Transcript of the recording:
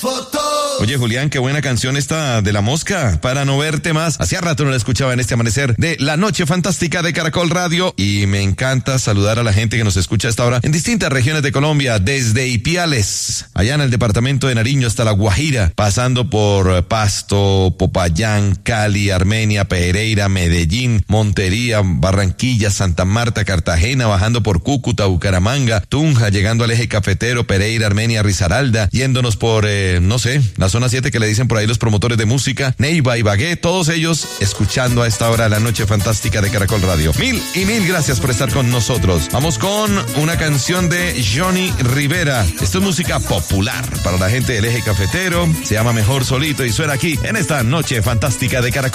fotos. Oye, Julián, qué buena canción esta de La Mosca, Para no verte más. Hacía rato no la escuchaba en este amanecer de La Noche Fantástica de Caracol Radio. Y me encanta saludar a la gente que nos escucha a esta hora en distintas regiones de Colombia, desde Ipiales, allá en el departamento de Nariño, hasta La Guajira, pasando por Pasto, Popayán, Cali, Armenia, Pereira, Medellín, Montería, Barranquilla, Santa Marta, Cartagena, bajando por Cúcuta, Bucaramanga, Tunja, llegando al eje cafetero, Pereira, Armenia, Risaralda, yéndonos por, no sé, la zona 7 que le dicen por ahí los promotores de música, Neiva, Ibagué, todos ellos escuchando a esta hora La Noche Fantástica de Caracol Radio. Mil y mil gracias por estar con nosotros. Vamos con una canción de Johnny Rivera. Esto es música popular para la gente del eje cafetero. Se llama Mejor Solito y suena aquí en esta Noche Fantástica de Caracol.